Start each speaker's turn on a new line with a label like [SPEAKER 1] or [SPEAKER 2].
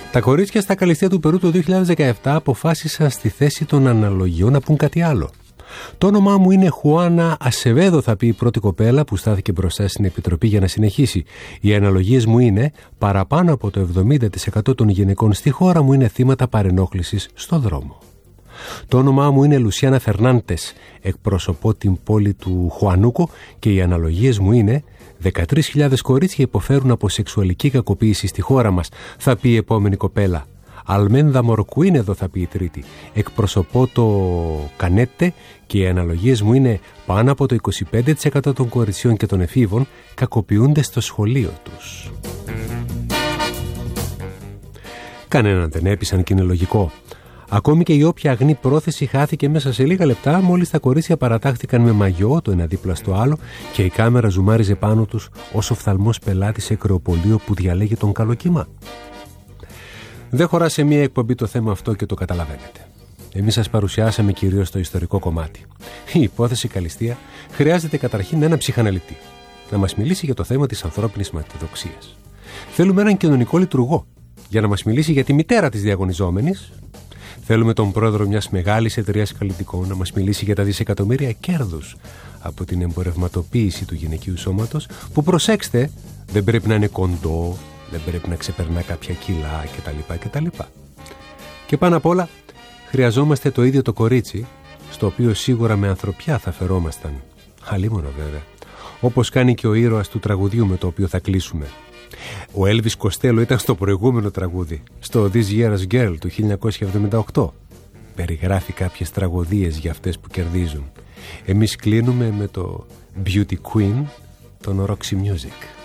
[SPEAKER 1] Τα κορίτσια στα Καλυστία του Περού το 2017 αποφάσισαν στη θέση των αναλογιών να πούν κάτι άλλο. Το όνομά μου είναι Χουάνα Ασεβέδο, θα πει η πρώτη κοπέλα που στάθηκε μπροστά στην Επιτροπή για να συνεχίσει. Οι αναλογίες μου είναι παραπάνω από το 70% των γυναικών στη χώρα μου είναι θύματα παρενόχλησης στο δρόμο. Το όνομά μου είναι Λουσιάνα Φερνάντες, εκπροσωπώ την πόλη του Χουανούκο και οι αναλογίες μου είναι 13.000 κορίτσια υποφέρουν από σεξουαλική κακοποίηση στη χώρα μας, θα πει η επόμενη κοπέλα. Αλμένδα Μορκουίν εδώ, θα πει η τρίτη. Εκπροσωπώ το Κανέτε και οι αναλογίες μου είναι πάνω από το 25% των κοριτσιών και των εφήβων κακοποιούνται στο σχολείο τους. Κανέναν δεν έπεισαν και είναι λογικό. Ακόμη και η όποια αγνή πρόθεση χάθηκε μέσα σε λίγα λεπτά μόλις τα κορίτσια παρατάχθηκαν με μαγιό το ένα δίπλα στο άλλο και η κάμερα ζουμάριζε πάνω τους ως οφθαλμός πελάτη σε κρεοπολείο που διαλέγει τον καλοκύμα. Δεν χωρά σε μία εκπομπή το θέμα αυτό και το καταλαβαίνετε. Εμείς σας παρουσιάσαμε κυρίως το ιστορικό κομμάτι. Η υπόθεση Καλυστία χρειάζεται καταρχήν ένα ψυχαναλυτή να μας μιλήσει για το θέμα της ανθρώπινης ματαιοδοξίας. Θέλουμε έναν κοινωνικό λειτουργό για να μας μιλήσει για τη μητέρα της διαγωνιζόμενης. Θέλουμε τον πρόεδρο μιας μεγάλης εταιρείας καλλιτικών να μας μιλήσει για τα δισεκατομμύρια κέρδους από την εμπορευματοποίηση του γυναικείου σώματος, που, προσέξτε, δεν πρέπει να είναι κοντό, δεν πρέπει να ξεπερνά κάποια κιλά κτλ. Και πάνω απ' όλα χρειαζόμαστε το ίδιο το κορίτσι, στο οποίο σίγουρα με ανθρωπιά θα φερόμασταν. Αλίμονο βέβαια. Όπως κάνει και ο ήρωας του τραγουδιού με το οποίο θα κλείσουμε. Ο Έλβις Κοστέλο ήταν στο προηγούμενο τραγούδι, στο This Year's Girl του 1978. Περιγράφει κάποιες τραγωδίες για αυτές που κερδίζουν. Εμείς κλείνουμε με το Beauty Queen των Roxy Music.